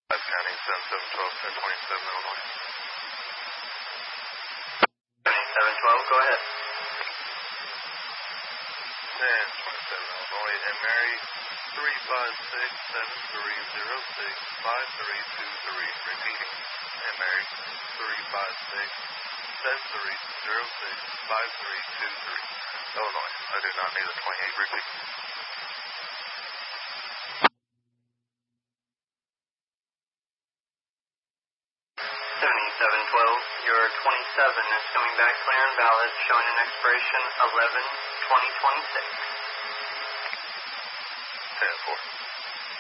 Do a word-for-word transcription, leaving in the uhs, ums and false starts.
Five County, seven seven twelve, ten twenty-seven, Illinois. seven twelve, go ahead. ten twenty-seven, Illinois, and Mary, three five six, seven three zero six, five three two three. Repeating, and Mary, three five six, seven three zero six, five three two three. Illinois, I do not need a twenty-eight. Repeat. seventy-seven twelve, your twenty-seven is coming back clear and valid, showing an expiration eleven twenty twenty-six. ten four.